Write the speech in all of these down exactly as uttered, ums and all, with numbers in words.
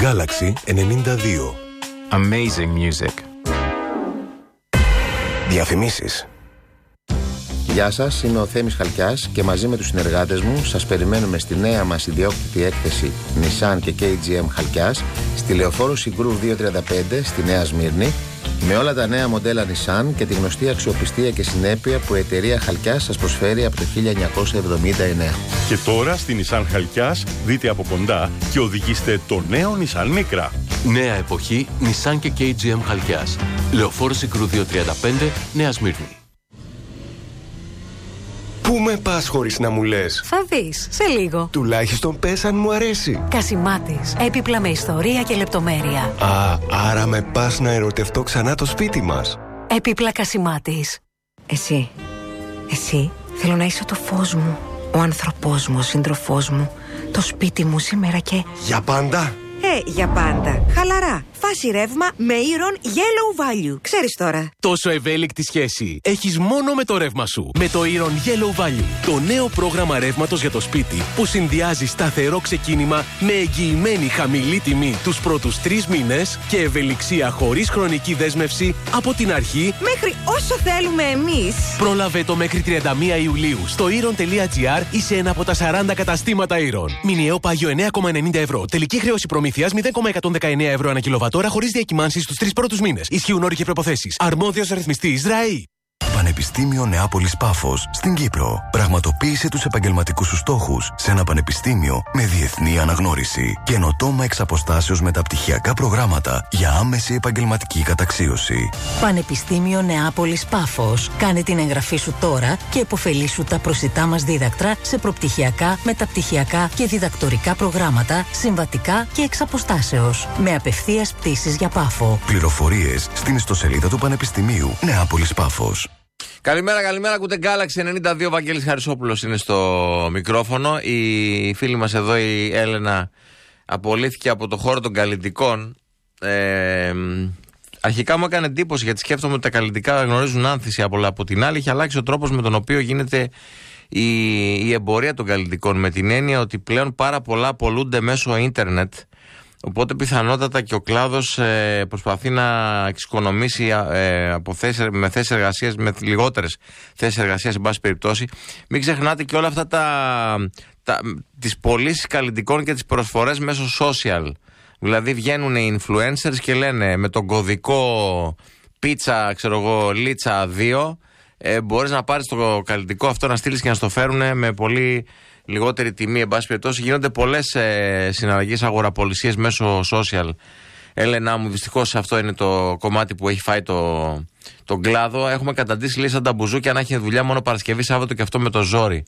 Galaxy ενενήντα δύο. Amazing music. Διαφημίσεις. Γεια σας, είμαι ο Θέμης Χαλκιάς και μαζί με τους συνεργάτες μου σας περιμένουμε στη νέα μας ιδιόκτητη έκθεση Nissan και κέι τζι εμ Χαλκιάς στη Λεωφόρου Συγκρού διακόσια τριάντα πέντε στη Νέα Σμύρνη, με όλα τα νέα μοντέλα Nissan και τη γνωστή αξιοπιστία και συνέπεια που η εταιρεία Χαλκιάς σας προσφέρει από το χίλια εννιακόσια εβδομήντα εννέα. Και τώρα στη Nissan Χαλκιάς δείτε από κοντά και οδηγήστε το νέο Nissan Micra. Νέα εποχή Nissan και κέι τζι εμ Χαλκιάς. Λεωφόρου Συγκρού διακόσια τριάντα πέντε, Νέα Σμύρνη. Πού με πας χωρίς να μου λες? Θα δεις, σε λίγο. Τουλάχιστον πες αν μου αρέσει. Κασιμάτης, έπιπλα με ιστορία και λεπτομέρεια. Α, άρα με πας να ερωτευτώ ξανά το σπίτι μας. Έπιπλα Κασιμάτης. Εσύ, εσύ θέλω να είσαι το φως μου, ο άνθρωπός μου, ο σύντροφός μου, το σπίτι μου σήμερα και... Για πάντα. Ε, για πάντα. Χαλαρά. Φάση ρεύμα με Iron Yellow Value. Ξέρεις τώρα. Τόσο ευέλικτη σχέση έχεις μόνο με το ρεύμα σου. Με το Iron Yellow Value. Το νέο πρόγραμμα ρεύματος για το σπίτι που συνδυάζει σταθερό ξεκίνημα με εγγυημένη χαμηλή τιμή τους πρώτους τρεις μήνες και ευελιξία χωρίς χρονική δέσμευση από την αρχή μέχρι όσο θέλουμε εμείς. Πρόλαβε το μέχρι τριάντα μία Ιουλίου στο iron τελεία gr ή σε ένα από τα σαράντα καταστήματα Iron. Μηνιαίο πάγιο εννέα κόμμα ενενήντα ευρώ. Τελική χρέωση προμήθειας μηδέν κόμμα εκατόν δεκαεννέα ευρώ ανά κιλοβατόρα χωρίς διακυμάνσεις στους τρεις πρώτους μήνες. Ισχύουν όροι και προϋποθέσεις. Αρμόδιος ρυθμιστής ΡΑΗ. Πανεπιστήμιο Νεάπολης Πάφος στην Κύπρο. Πραγματοποίησε τους επαγγελματικούς σου στόχους σε ένα πανεπιστήμιο με διεθνή αναγνώριση. Καινοτόμα εξ αποστάσεως μεταπτυχιακά προγράμματα για άμεση επαγγελματική καταξίωση. Πανεπιστήμιο Νεάπολης Πάφος. Κάνε την εγγραφή σου τώρα και υποφελήσου τα προσιτά μας δίδακτρα σε προπτυχιακά, μεταπτυχιακά και διδακτορικά προγράμματα, συμβατικά και εξ αποστάσεως. Με απευθείας πτήσεις για Πάφο. Πληροφορίες στην ιστοσελίδα του Πανεπιστημίου Νεάπολης Πάφος. Καλημέρα, καλημέρα. Ακούτε Galaxy ενενήντα δύο. Βαγγέλης Χαρισόπουλος είναι στο μικρόφωνο. Η φίλη μας εδώ, η Έλενα, απολύθηκε από το χώρο των καλλιτικών. Ε, αρχικά μου έκανε εντύπωση γιατί σκέφτομαι ότι τα καλλιτικά γνωρίζουν άνθηση από, από την άλλη. Έχει αλλάξει ο τρόπος με τον οποίο γίνεται η, η εμπορία των καλλιτικών. Με την έννοια ότι πλέον πάρα πολλά απολούνται μέσω ίντερνετ. Οπότε πιθανότατα και ο κλάδος ε, προσπαθεί να εξοικονομήσει ε, από θέσεις, με θέσεις εργασίας, με λιγότερες θέσεις εργασίας, εν πάση περιπτώσει. Μην ξεχνάτε και όλα αυτά τα, τα, τις πωλήσεις καλλιτικών και τις προσφορές μέσω social. Δηλαδή βγαίνουν οι influencers και λένε με τον κωδικό πίτσα, ξέρω εγώ, λίτσα δύο, ε, μπορείς να πάρεις το καλλιτικό αυτό, να στείλεις και να στο φέρουν με πολύ λιγότερη τιμή, εν πάση περιπτώσει. Γίνονται πολλές ε, συναλλαγές, αγοραπολισίες μέσω social. Έλενα μου, δυστυχώς αυτό είναι το κομμάτι που έχει φάει το, τον κλάδο. Έχουμε καταντήσει λέει σαν τα μπουζούκια να έχει δουλειά μόνο Παρασκευή, Σάββατο και αυτό με το ζόρι.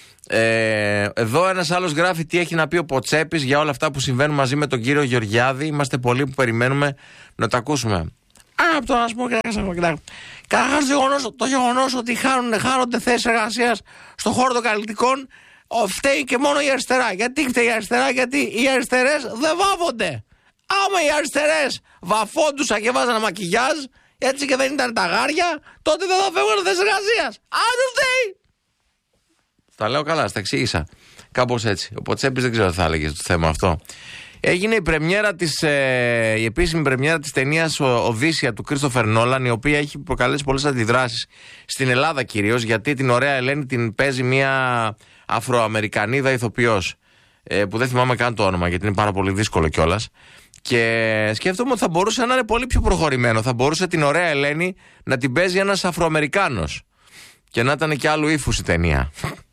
Ε, εδώ ένας άλλος γράφει τι έχει να πει ο Ποτσέπης για όλα αυτά που συμβαίνουν μαζί με τον κύριο Γεωργιάδη. Είμαστε πολλοί που περιμένουμε να τα ακούσουμε. Α, από το να σου πω, καταρχάς το γεγονός ότι χάνονται θέσεις εργασίας στον χώρο των καλλιτικών. Φταίει και μόνο η αριστερά. Γιατί φταίει η αριστερά? Γιατί οι αριστερές δεν βάφονται. Άμα οι αριστερές βαφόντουσαν και βάζανε μακιγιάζ, έτσι και δεν ήταν τα γάρια, τότε δεν θα φεύγουν θέσεις εργασίας. Αν δεν φταίει. Τα λέω καλά, στα εξήγησα. Κάπως έτσι. Ο Ποτσέπης δεν ξέρω τι θα έλεγε το θέμα αυτό. Έγινε η πρεμιέρα της, ε, η επίσημη πρεμιέρα της ταινίας Οδύσσεια του Κρίστοφερ Νόλαν, η οποία έχει προκαλέσει πολλές αντιδράσεις στην Ελλάδα κυρίως, γιατί την ωραία Ελένη την παίζει μια Αφροαμερικανίδα ηθοποιός, ε, που δεν θυμάμαι καν το όνομα γιατί είναι πάρα πολύ δύσκολο κιόλας. Και σκέφτομαι ότι θα μπορούσε να είναι πολύ πιο προχωρημένο. Θα μπορούσε την ωραία Ελένη να την παίζει ένας Αφροαμερικάνος και να ήταν και άλλου ύφους η ταινία.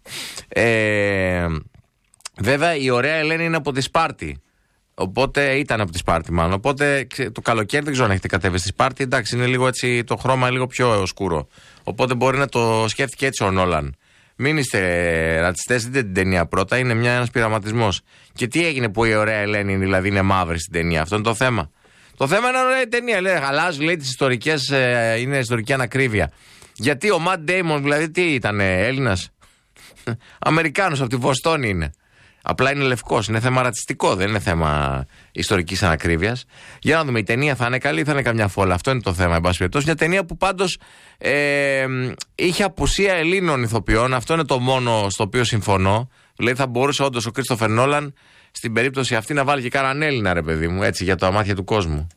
ε, βέβαια η ωραία Ελένη είναι από τη Σπάρτη. Οπότε ήταν από τη Σπάρτη, μάλλον. Οπότε το καλοκαίρι δεν ξέρω αν έχετε κατέβει στη Σπάρτη. Εντάξει, είναι λίγο έτσι, το χρώμα λίγο πιο σκούρο. Οπότε μπορεί να το σκέφτηκε έτσι ο Νόλαν. Μην είστε ρατσιστές, δείτε την ταινία πρώτα. Είναι μια, ένας πειραματισμός. Και τι έγινε που η ωραία Ελένη δηλαδή είναι μαύρη στην ταινία? Αυτό είναι το θέμα. Το θέμα είναι ωραία η ταινία. Λέει, αλλάζει, λέει τις ιστορικές, ε, είναι ιστορική ανακρίβεια. Γιατί ο Ματ Ντέιμον, δηλαδή τι ήταν, Έλληνας? Αμερικάνος από τη Βοστόνη είναι. Απλά είναι λευκός, είναι θέμα ρατσιστικό, δεν είναι θέμα ιστορικής ανακρίβειας. Για να δούμε, η ταινία θα είναι καλή ή θα είναι καμιά φόλα? Αυτό είναι το θέμα, εν πάση περιπτώσει. Μια ταινία που πάντως ε, είχε απουσία Ελλήνων ηθοποιών, αυτό είναι το μόνο στο οποίο συμφωνώ. Δηλαδή θα μπορούσε όντως ο Κρίστοφερ Νόλαν στην περίπτωση αυτή να βάλει και κανέναν Έλληνα, ρε παιδί μου, έτσι, για το αμάθεια του κόσμου.